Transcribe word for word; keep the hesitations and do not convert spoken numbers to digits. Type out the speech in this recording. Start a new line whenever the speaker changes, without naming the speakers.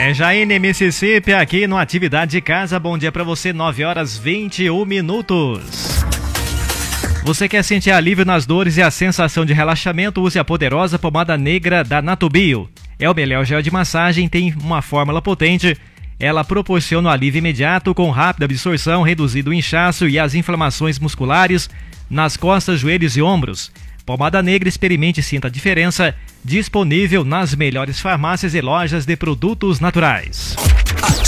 É Jaine, Mississippi, aqui no Atividade de Casa. Bom dia pra você, nove horas e vinte e um minutos. Você quer sentir alívio nas dores e a sensação de relaxamento? Use a poderosa pomada negra da Natubio. É o melhor gel de massagem, tem uma fórmula potente. Ela proporciona um alívio imediato com rápida absorção, reduzindo o inchaço e as inflamações musculares nas costas, joelhos e ombros. Pomada negra, experimente e sinta a diferença. Disponível nas melhores farmácias e lojas de produtos naturais.